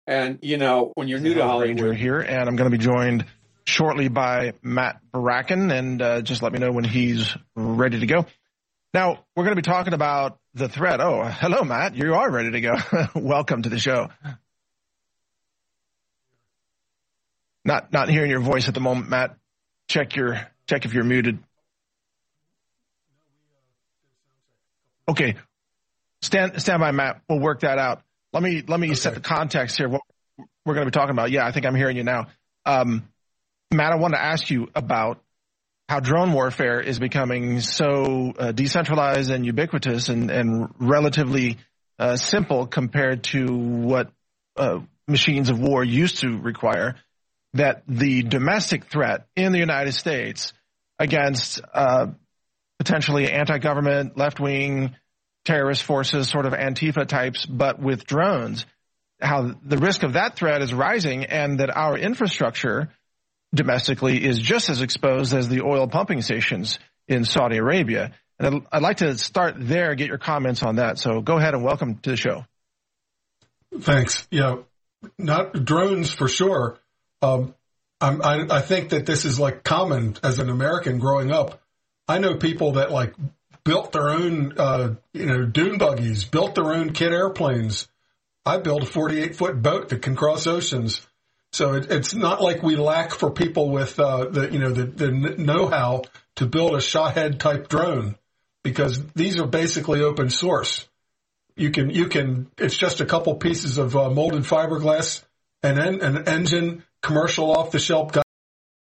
And, you know, when you're new to Hollywood. Ranger here, and I'm going to be joined shortly by Matt Bracken, and just let me know when he's ready to go. Now, we're going to be talking about the threat. Oh, hello, Matt. You are ready to go. Welcome to the show. Not hearing your voice at the moment, Matt. Check if you're muted. Okay. Stand by, Matt. We'll work that out. Let me set the context here. What we're going to be talking about. Yeah, I think I'm hearing you now. Matt, I want to ask you about how drone warfare is becoming so decentralized and ubiquitous and relatively simple compared to what machines of war used to require, that the domestic threat in the United States against potentially anti-government, left-wing terrorist forces, sort of Antifa types, but with drones, how the risk of that threat is rising, and that our infrastructure domestically is just as exposed as the oil pumping stations in Saudi Arabia. And I'd like to start there, get your comments on that. So go ahead and welcome to the show. Thanks. Yeah, not drones for sure. I think that this is like common as an American growing up. I know people that like built their own, dune buggies, built their own kit airplanes. I built a 48-foot boat that can cross oceans. So it's not like we lack for people with the know-how to build a Shahed type drone, because these are basically open source. You can. It's just a couple pieces of molded fiberglass and an engine, commercial off the shelf